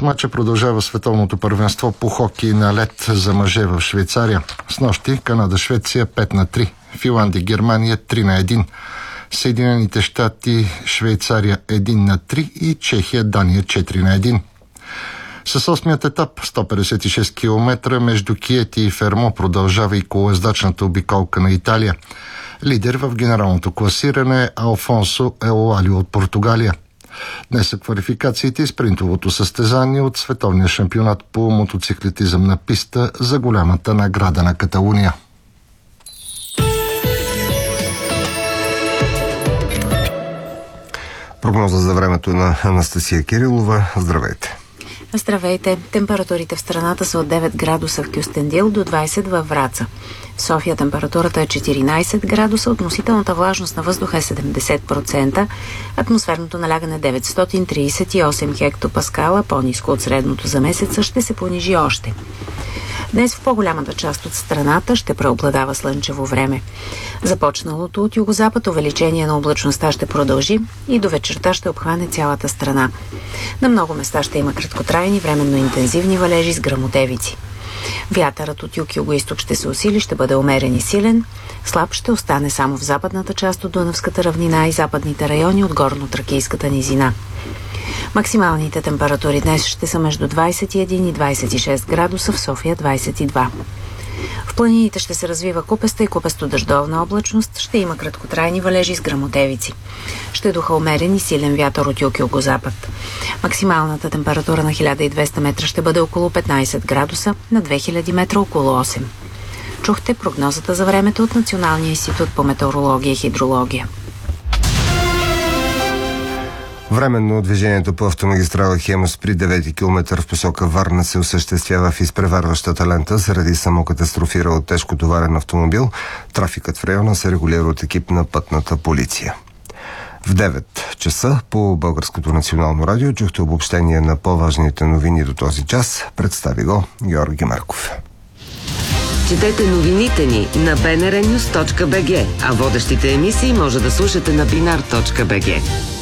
мача продължава световното първенство по хокей на лед за мъже в Швейцария. Снощи Канада-Швеция 5-3, Финландия-Германия 3-1, Съединените щати Швейцария 1-3 и Чехия-Дания 4-1. С 8-ият етап, 156 км между Киети и Фермо, продължава и колоездачната обиколка на Италия. Лидер в генералното класиране е Алфонсо Елуалио от Португалия. Днес са квалификациите и спринтовото състезание от световния шампионат по мотоциклетизъм на писта за голямата награда на Каталуния. Прогноза за времето на Анастасия Кирилова. Здравейте! Здравейте! Температурите в страната са от 9 градуса в Кюстендил до 20 във Враца. В София температурата е 14 градуса, относителната влажност на въздуха е 70%, атмосферното налягане 938 хектопаскала, по-ниско от средното за месеца, ще се понижи още. Днес в по-голямата част от страната ще преобладава слънчево време. Започналото от югозапад увеличение на облачността ще продължи и до вечерта ще обхване цялата страна. На много места ще има краткотрайни, временно интензивни валежи с гръмотевици. Вятърът от юг-югоизток ще се усили, ще бъде умерен и силен. Слаб ще остане само в западната част от Дунавската равнина и западните райони от горно-тракийската низина. Максималните температури днес ще са между 21 и 26 градуса, в София 22. В планините ще се развива купеста и купесто-дъждовна облачност, ще има краткотрайни валежи с гръмотевици. Ще духа умерен и силен вятър от юг-югозапад. Максималната температура на 1200 метра ще бъде около 15 градуса, на 2000 метра около 8. Чухте прогнозата за времето от Националния институт по метеорология и хидрология. Временно движението по автомагистрала Хемус при 9 км в посока Варна се осъществява в изпреварващата лента заради самокатастрофирал тежкотоварен автомобил. Трафикът в района се регулира от екип на пътната полиция. В 9 часа по Българското национално радио чухте обобщение на по-важните новини до този час. Представи го Георги Марков. Четете новините ни на bnrnews.bg, а водещите емисии може да слушате на binar.bg.